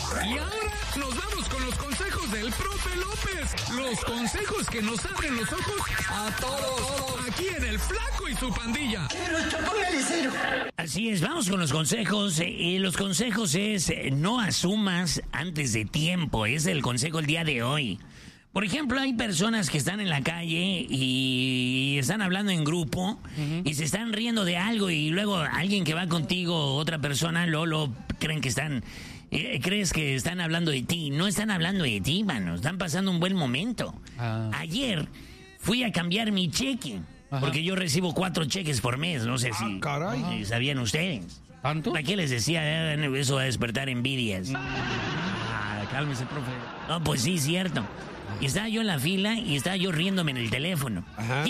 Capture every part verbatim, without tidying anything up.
Y ahora nos vamos con los consejos del profe López. Los consejos que nos abren los ojos a todos. Aquí en El Flaco y su pandilla. Así es, vamos con los consejos. Y los consejos es eh, no asumas antes de tiempo. Es el consejo el día de hoy. Por ejemplo, hay personas que están en la calle y están hablando en grupo uh-huh. y se están riendo de algo y luego alguien que va contigo, otra persona, lo, lo creen que están... Eh, crees que están hablando de ti. No están hablando de ti, mano. Están pasando un buen momento. Ah. Ayer fui a cambiar mi cheque. Ajá. Porque yo recibo cuatro cheques por mes. No sé ah, si caray. sabían ustedes. ¿Tanto? ¿Para qué les decía? Eh, eso va a despertar envidias. Ah, cálmese, profe. No, pues sí, cierto. Y estaba yo en la fila y estaba yo riéndome en el teléfono. Ajá.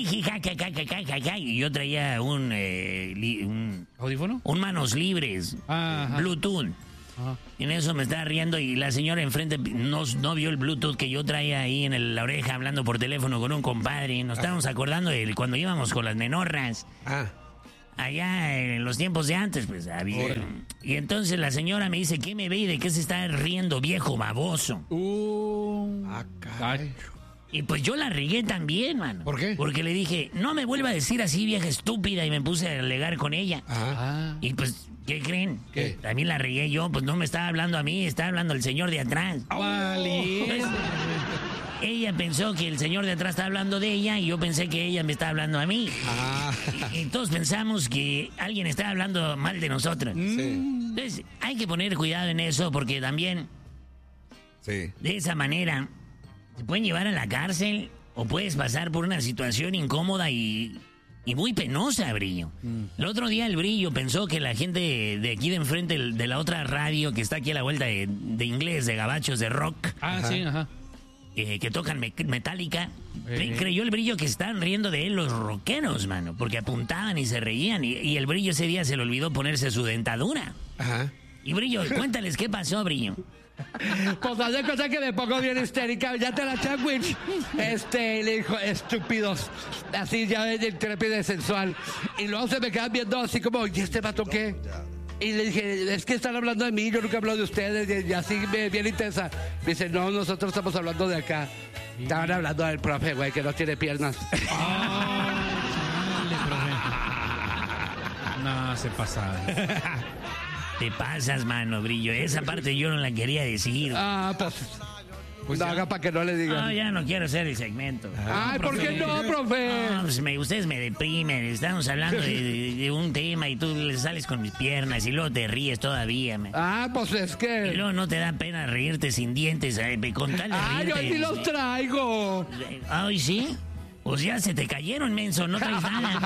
Y yo traía un... Eh, li, un ¿Audífono? Un manos libres. Ajá. Bluetooth. Ajá. Y en eso me estaba riendo y la señora enfrente no, no vio el Bluetooth que yo traía ahí en el, la oreja hablando por teléfono con un compadre. Nos estábamos acordando de cuando íbamos con las menorras. Ah. Allá en los tiempos de antes, pues había. Bueno. Y entonces la señora me dice, ¿qué me ve y de qué se está riendo, viejo baboso? Uh, ah, caray. Y pues yo la regué también, mano. ¿Por qué? Porque le dije, no me vuelva a decir así, vieja estúpida, y me puse a alegar con ella. Ajá. Y pues, ¿qué creen? ¿Qué? También la regué yo, pues no me estaba hablando a mí, estaba hablando al señor de atrás. Vale. Pues, ella pensó que el señor de atrás estaba hablando de ella y yo pensé que ella me estaba hablando a mí. Ah. Y, y todos pensamos que alguien estaba hablando mal de nosotros. Sí. Entonces, hay que poner cuidado en eso porque también sí. de esa manera te pueden llevar a la cárcel o puedes pasar por una situación incómoda y, y muy penosa, Brillo. Mm. El otro día el Brillo pensó que la gente de, de aquí de enfrente de la otra radio que está aquí a la vuelta de, de inglés, de gabachos, de rock. Ah, ajá. sí, ajá. Eh, que tocan me Metallica, eh. creyó el Brillo que estaban riendo de él los rockeros, mano, porque apuntaban y se reían y, y el Brillo ese día se le olvidó ponerse su dentadura. Ajá. Y Brillo, cuéntales qué pasó, Brillo. Pues haz de cosa que me pongo bien histérica, ya te la sandwich. Este, le dijo, estúpidos, así ya de intrépido y sensual. Y luego se me quedan viendo así como, ¿y este vato qué? Y le dije, es que están hablando de mí, yo nunca hablo de ustedes, y así bien intensa. Me dice, no, nosotros estamos hablando de acá. Sí. Estaban hablando del profe, güey, que no tiene piernas. Oh, dale, profe. No, se pasa. Te pasas, mano, Brillo. Esa parte yo no la quería decir. Ah, pues... Pues no, haga para que no le digan. No, ya no quiero hacer el segmento. Ay, no, ¿por qué no, profe? No, pues me, ustedes me deprimen. Estamos hablando de, de, de un tema y tú le sales con mis piernas y luego te ríes todavía. Man. Ah, pues es que... Y luego no te da pena reírte sin dientes. Eh, con tal de ah, reírte. yo sí los traigo. Ay, ¿sí? Pues ya se te cayeron, menso. No traes nada.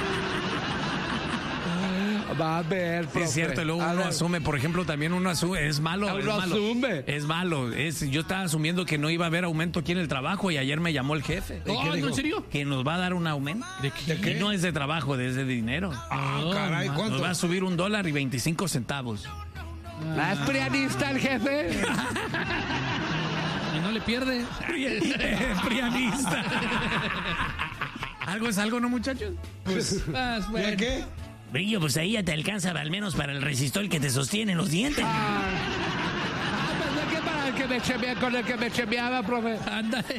Va a ver, profe. Es cierto, luego uno asume, por ejemplo, también uno asume, es malo, uno es malo. asume. Es malo, es, yo estaba asumiendo que no iba a haber aumento aquí en el trabajo y ayer me llamó el jefe. Oh, ¿en serio? Que nos va a dar un aumento. ¿De qué? ¿De qué? Y no es de trabajo, es de dinero. Ah, oh, caray, ¿cuánto? Nos va a subir un dólar y veinticinco centavos. Ah, ¿es prianista el jefe? Y no le pierde. Es prianista. ¿Algo es algo, no, muchachos? Pues, pues bueno. ¿ya qué? Brillo, pues ahí ya te alcanza al menos para el resistol que te sostiene los dientes. Ah, ah pensé que para el que me chemea, con el que me chemeaba, profe. Ándale.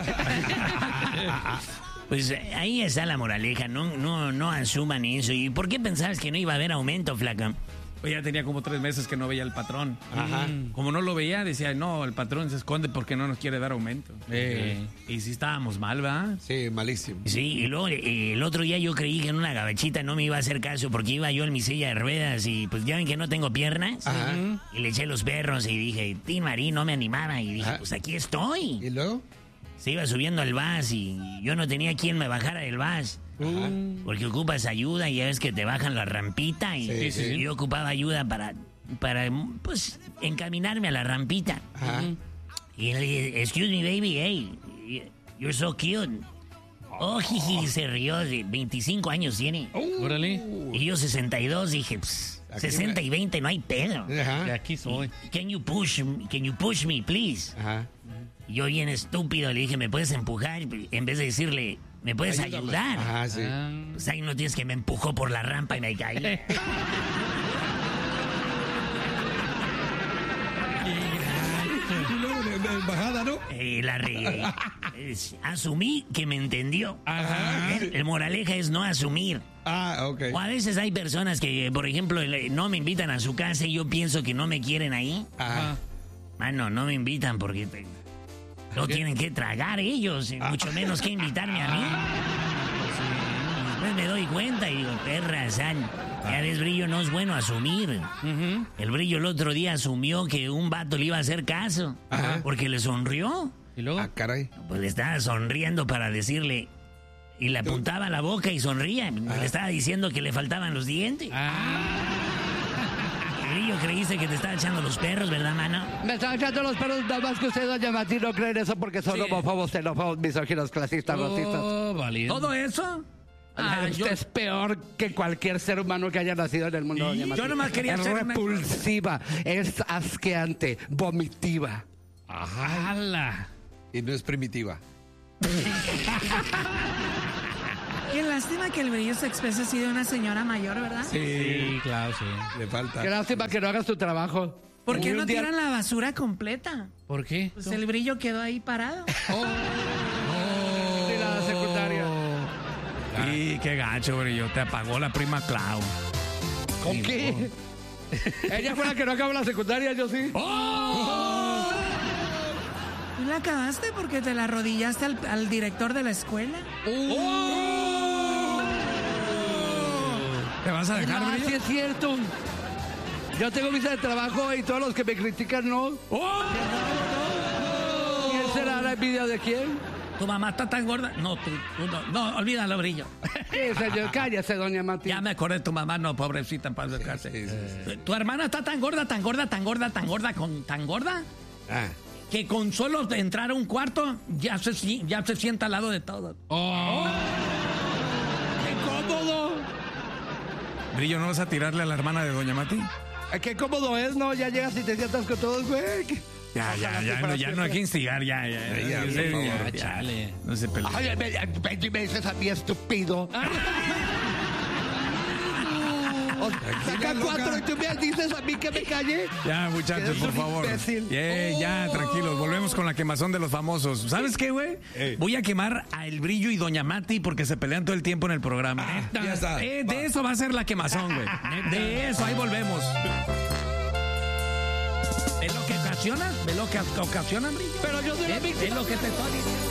Pues ahí está la moraleja, no, no, no asuman eso. ¿Y por qué pensabas que no iba a haber aumento, flaca? Pues ya tenía como tres meses que no veía al patrón. Ajá. Como no lo veía, decía, no, el patrón se esconde porque no nos quiere dar aumento. Eh. Y sí estábamos mal, ¿va? Sí, malísimo. Sí, y luego eh, el otro día yo creí que en una gabachita no me iba a hacer caso porque iba yo en mi silla de ruedas y pues ya ven que no tengo piernas. Ajá. Y le eché los perros y dije, Tin Marín, no me animaba. Y dije, ajá, pues aquí estoy. ¿Y luego? Se iba subiendo al bus y yo no tenía quien me bajara del bus. Ajá. Porque ocupas ayuda y ya ves que te bajan la rampita y, sí, sí. y yo ocupaba ayuda para, para pues, encaminarme a la rampita. Ajá. Y le dije, excuse me baby, hey, you're so cute. Oh, jiji, se rió, de veinticinco años tiene. Órale. Y yo sesenta y dos, dije, pss, sesenta y veinte, no hay pedo. Ajá. Y aquí soy. Can you push, can you push me, please? Ajá. Y yo bien estúpido le dije, ¿me puedes empujar? En vez de decirle, ¿me puedes ayúdame ayudar? Ajá, sí. Pues ahí no tienes que me empujó por la rampa y me caí. embajada, ¿no? Eh, la regué. Es- asumí que me entendió. Ajá. El, el moraleja es no asumir. Ah, ok. O a veces hay personas que, por ejemplo, le- no me invitan a su casa y yo pienso que no me quieren ahí. Ajá. Mano, no me invitan porque te- no tienen que tragar ellos, y mucho menos que invitarme a mí. Después me doy cuenta y digo, perra, sal. Ya ves, Brillo, no es bueno asumir. El Brillo el otro día asumió que un vato le iba a hacer caso. Ajá. Porque le sonrió. ¿Y luego? Ah, caray. Pues le estaba sonriendo para decirle... Y le apuntaba la boca y sonría. Le estaba diciendo que le faltaban los dientes. Brillo, creíste que te estaba echando los perros, ¿verdad, mano? Me están echando los perros, nada más que usted, doña Mati, no creen eso porque son Sí. homófobos, xenófobos, misóginos, clasistas, racistas. Oh, válido. ¿Todo eso? Ah, usted yo, es peor que cualquier ser humano que haya nacido en el mundo, doña Mati. yo nomás quería es hacer una- repulsiva, es asqueante, vomitiva. ¡Hala! Y no es primitiva. Qué lástima que el Brillo se exprese así de una señora mayor, ¿verdad? Sí, claro, sí. Le falta. Qué lástima que no hagas tu trabajo. ¿Por qué Y no un día- tiran la basura completa? ¿Por qué? Pues el Brillo quedó ahí parado. de la secundaria? Y qué gacho, Brillo. Te apagó la prima Clau. ¿Con qué? Ella fue la que no acabó la secundaria, yo sí. ¿Tú la acabaste porque te la arrodillaste al, al director de la escuela? ¿Te vas a dejar, Ah, Brillo? sí es cierto. Yo tengo visa de trabajo y todos los que me critican no. ¿Quién será la envidia de quién? ¿Tu mamá está tan gorda? No, tú, tú no, no, olvídalo, Brillo. Sí, señor, cállese, doña Mati. Ya me acordé de tu mamá, no, pobrecita, para descansar. Tu hermana está tan gorda, tan gorda, tan gorda, tan gorda, con, tan gorda, Ah. que con solo entrar a un cuarto ya se, si- ya se sienta al lado de todo. ¡Qué cómodo! Brillo, ¿no vas a tirarle a la hermana de Doña Mati? Eh, Qué cómodo es, ¿no? Ya llegas y te sientas con todos, güey. Que- Ya, ya, ya, no, ya no hay que instigar, ya, ya. Ya, ya, por ya, favor. ya, chale. No se peleen. Ay, me, me- me dices a mí estúpido. O- Saca loca. cuatro y tú me dices a mí que me calle. Ya, muchachos, Eres por un favor. imbécil. Yeah, ya, tranquilos. Volvemos con la quemazón de los famosos. ¿Sabes qué, güey? Eh. Voy a quemar a El Brillo y Doña Mati porque se pelean todo el tiempo en el programa. ya está. Eh, de eso va a ser la quemazón, güey. De eso, ahí volvemos. ¿Ves lo que ocasiona? ¿Ves lo que ocasionan, Brillo? Pero yo soy la ¿Ves víctima. lo que te estoy diciendo?